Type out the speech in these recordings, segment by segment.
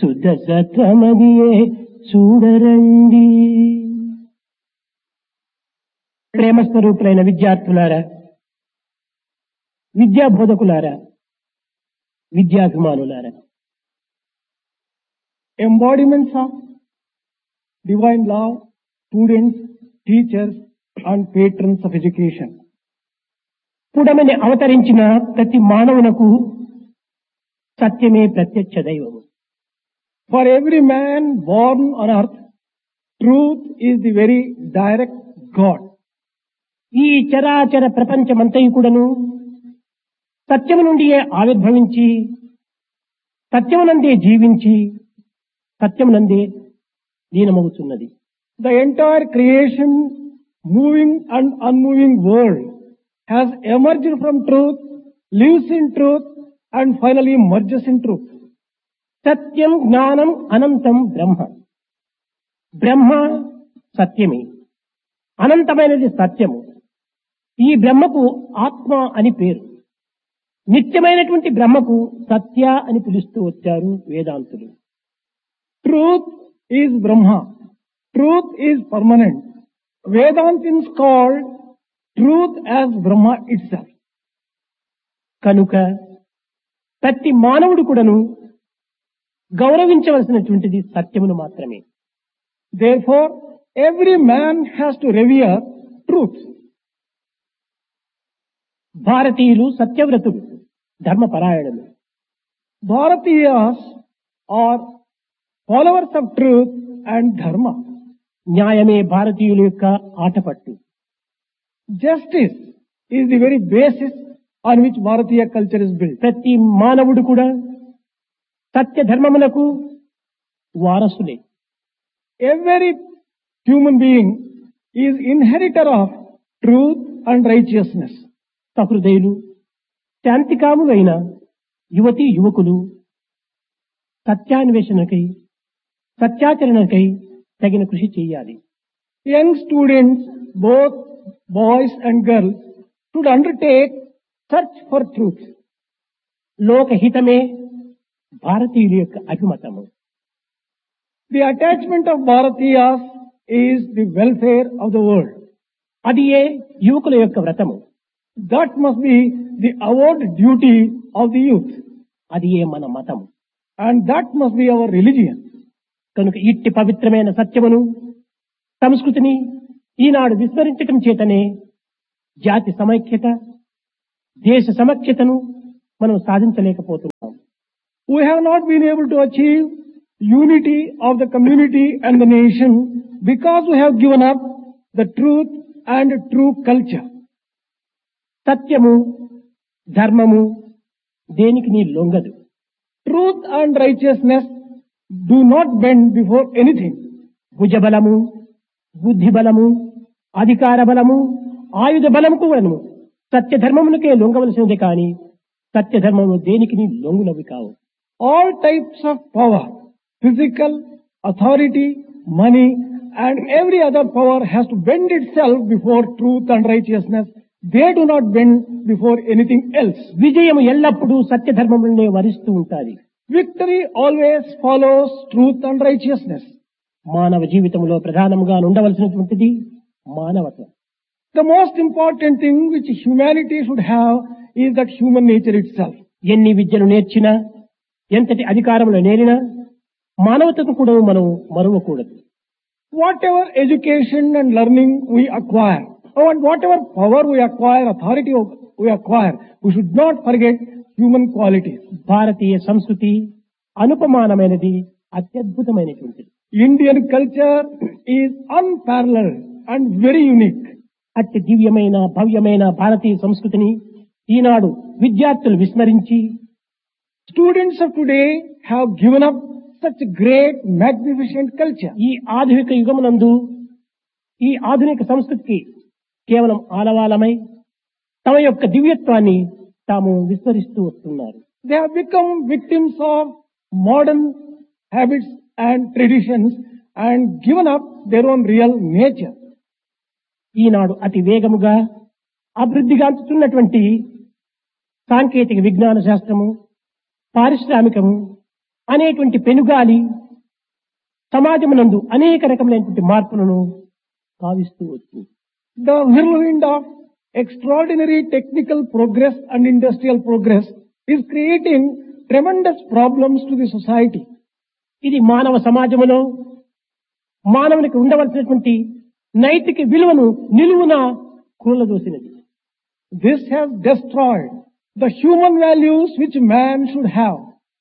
శుద్ధ సత్వమదియే చూడరండి. ప్రేమస్వరూపులైన విద్యార్థులారా, విద్యాబోధకులారా, విద్యాభిమానులారా, embodiments of divine love, students, teachers and patrons of education. పుడమని అవతరించిన ప్రతి మానవునకు సత్యమే ప్రత్యక్ష దైవము. For every man born on earth, truth is the very direct God. ఈ చరాచర ప్రపంచమంతయు కూడాను సత్యము నుండియే ఆవిర్భవించి, సత్యమునందే జీవించి, సత్యమునందే లీనమవుతున్నది. The entire creation, moving and unmoving world has emerged from truth, lives in truth and finally merges in truth. సత్యం జ్ఞానం అనంతం బ్రహ్మ. బ్రహ్మ సత్యమే, అనంతమైనది సత్యము. ఈ బ్రహ్మకు ఆత్మ అని పేరు. నిత్యమైనటువంటి బ్రహ్మకు సత్య అని పిలుస్తూ వచ్చారు వేదాంతులు. Truth is Brahma. Truth is permanent. Vedantins called truth as Brahma itself. కనుక ప్రతి మానవుడు కూడాను గౌరవించవలసినటువంటిది సత్యమును మాత్రమే. Therefore, every man has to revere truth. భారతీయులు సత్యవ్రతులు, ధర్మపరాయణులు. Bharatiyas are followers of truth and dharma. న్యాయమే భారతీయుల యొక్క Athapaththu. Justice is the very basis on which Bharatiya culture is built. ప్రతి మానవుడు కూడా సత్య ధర్మములకు వారసులే. Every human being is inheritor of truth and righteousness. సహృదయులు, శాంతికాములైన యువతీ యువకులు సత్యాన్వేషణకై, సత్యాచరణకై తగిన కృషి చేయాలి. Young students, both boys and girls, should undertake search for truth. లోకహితమే భారతీయుల యొక్క అభిమతము. The attachment of Bharatiyas is the welfare of the world. అది ఏ యువకుల యొక్క వ్రతము. That must be the avowed duty of the youth. అది ఏ మన మతము. And that must be our religion. కనుక ఇట్టి పవిత్రమైన సత్యమును, సంస్కృతిని ఈనాడు విస్మరించటం చేతనే జాతి సమైక్యత, దేశ సమైక్యతను మనం సాధించలేకపోతున్నాం. We have not been able to achieve unity of the community and the nation because we have given up the truth and true culture. సత్యము, ధర్మము దేనికి నీ లొంగదు. Truth and righteousness do not bend before anything. భుజబలము, బుద్ధి బలము, అధికార బలము, ఆయుధ బలము కూడాను సత్య ధర్మమునకే లొంగవలసినది కానీ సత్య ధర్మము దేనికి నీ లొంగునవి కావు. All types of power, physical, authority, money and every other power has to bend itself before truth and righteousness. They do not bend before anything else. విజయము ఎల్లప్పుడూ సత్య ధర్మములనే వరిస్తూ ఉంటాది. Victory always follows truth and righteousness. మానవ జీవితంలో ప్రధానముగా ఉండవలసినటువంటిది మానవత్వం. The most important thing which humanity should have is that human nature itself. ఎన్ని విద్యను నేర్చినా, ఎంతటి అధికారములు నేరినా మానవతను కూడా మనం మరువకూడదు. Whatever education and learning we acquire, and whatever power we acquire, authority we acquire, we should not forget human qualities. భారతీయ సంస్కృతి అనుపమానమైనది, అత్యద్భుతమైనటువంటిది. Indian culture is unparalleled and very unique. అతి దివ్యమైన, భవ్యమైన భారతీయ సంస్కృతిని ఈనాడు విద్యార్థులు విస్మరించి, Students of today have given up such great, magnificent culture. ఈ ఆధునిక యుగమునందు ఈ ఆధునిక సంస్కృతికి కేవలం ఆలవాలమై తమ యొక్క దివ్యత్వాన్ని తాము విస్మరిస్తూ వస్తున్నారు. They have become victims of modern habits and traditions and given up their own real nature. ఈనాడు అతి వేగముగా అభివృద్ధిగాంచుతున్నటువంటి సాంకేతిక విజ్ఞాన శాస్త్రము, పారిశ్రామికము, అనేటువంటి పెనుగాలి సమాజమునందు అనేక రకములైనటువంటి మార్పులను భావిస్తూ వచ్చింది. The whirlwind of extraordinary technical progress and industrial progress is creating tremendous problems to the society. ఇది మానవ సమాజములో మానవునికి ఉండవలసినటువంటి నైతిక విలువను నిలువున కూలదోసినది. This has destroyed the human values which man should have.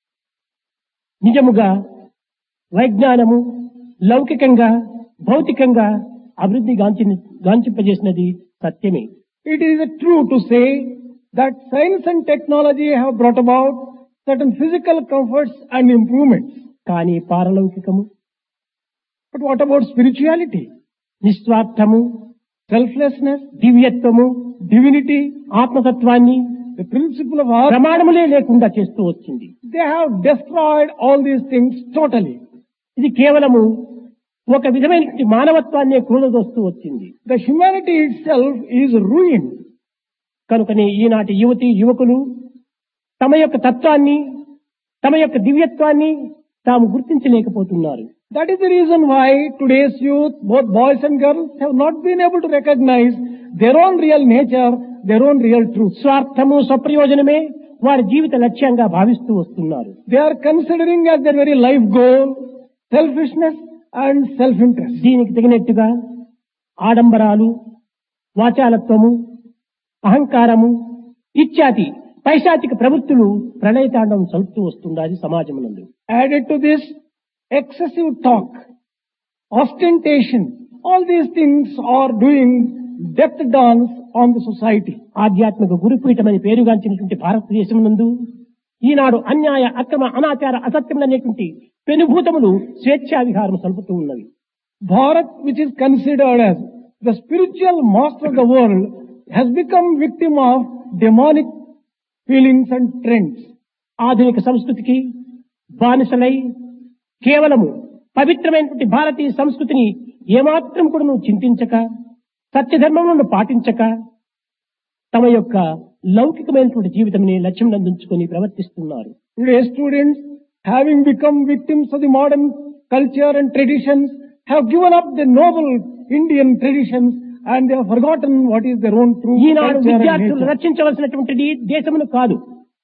నిజముగా వైజ్ఞానము లౌకికంగా భౌతికంగా అభివృద్ధి గాంచింపజేసినది సత్యమే. It is true to say that science and technology have brought about certain physical comforts and improvements. కానీ పారలౌకికము, But what about spirituality, నిస్వార్థము, selflessness, దివ్యత్వము, divinity, ఆత్మతత్వాన్ని the principle of art? ప్రమాణములే లేకుండా చేస్తూ వచ్చింది. They have destroyed all these things totally. ఇది కేవలము ఒక విధమైన మానవత్వాన్నే కూలదోస్తూ వచ్చింది. The humanity itself is ruined. కనుకనే ఈనాటి యువతి యువకులు తమ యొక్క తత్వాన్ని తమ యొక్క దివ్యత్వాన్ని తాము గుర్తించలేకపోతున్నారు. That is the reason why today's youth, both boys and girls, have not been able to recognize their own real nature, their own real truth. స్వార్థము స్వప్రయోజనమే వారి జీవిత లక్ష్యంగా భావిస్తూ వస్తున్నారు. They are considering as their very life goal selfishness and self-interest. దీనికి తగినట్టుగా ఆడంబరాలు, వాచాలత్వము, అహంకారము ఇత్యాది పైశాచిక ప్రవృత్తులు ప్రళయతాండవం సలుపుతూ వస్తున్నది సమాజమునందు. Added to this, excessive talk, ostentation, all these things are doing death dance on the society. ఆధ్యాత్మిక గురుపీఠమని పేరుగాంచినటువంటి భారతదేశమునందు ఈనాడు అన్యాయ అక్రమ అనాచార అసత్యములనేటువంటి పెనుభూతములు స్వేచ్ఛా విహారం సలుపుతూ ఉన్నవి. Bharat, which is considered as the spiritual master of the world, has become victim of demonic feelings and trends. ఆధునిక సంస్కృతికి బానిసలై కేవలము పవిత్రమైనటువంటి భారతీయ సంస్కృతిని ఏమాత్రం కూడా నువ్వు చింతించక సత్యధర్మములను పాటించక తమ యొక్క లౌకికమైనటువంటి జీవితంని లక్ష్యం అందించుకొని ప్రవర్తిస్తున్నారు. Today students, having become victims of the modern culture and traditions, have given up the noble Indian traditions and they have forgotten what is their own true Eenadu culture and విద్యార్థులు nature. రక్షించవలసినటువంటిది దేశమును కాదు.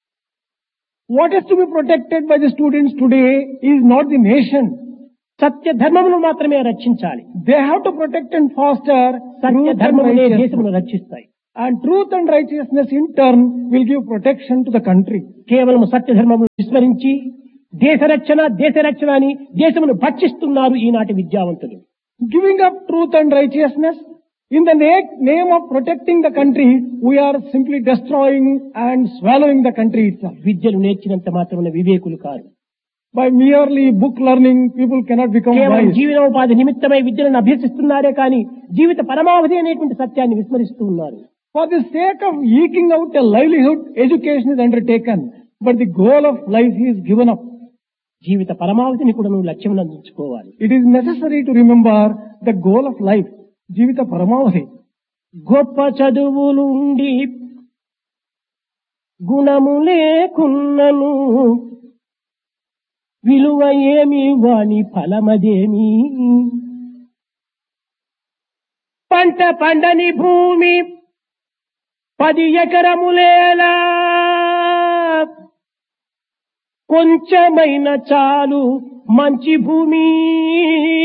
What is to be protected by the students today is not the nation. సత్య ధర్మమును మాత్రమే రక్షించాలి. They have to protect and foster Satya truth and ధర్మములే righteousness. దేశమును రక్షిస్తాయి. And truth and righteousness in turn will give protection to the country. కేవలం సత్య ధర్మమును విస్మరించి దేశ రక్షణ అని దేశమును భక్షిస్తున్నారు ఈనాటి విద్యావంతులు. Giving up truth and righteousness in the name of protecting the country, we are simply destroying and swallowing the country itself. విద్యను నేర్చినంత మాత్రమే వివేకులు car. By merely book learning, people cannot become కేవలం wise. జీవనోపాధి నిమిత్తమై విద్యలను అభ్యసిస్తున్నారే కానీ జీవిత పరమావధి అనేటువంటి సత్యాన్ని విస్మరిస్తూ ఉన్నారు. For the sake of eking out a livelihood, education is undertaken, but the goal of life is given up. జీవిత పరమావధిని కూడా నువ్వు లక్ష్యం అందించుకోవాలి. It is necessary to remember the goal of life, Jivita Paramavati. గొప్ప చదువులుండి గుణము లేకున్నను విలువ ఏమి వాని ఫలమదేమి. పంట పండని భూమి 10 ఎకరములేలా కొంచెమైన చాలు మంచి భూమి.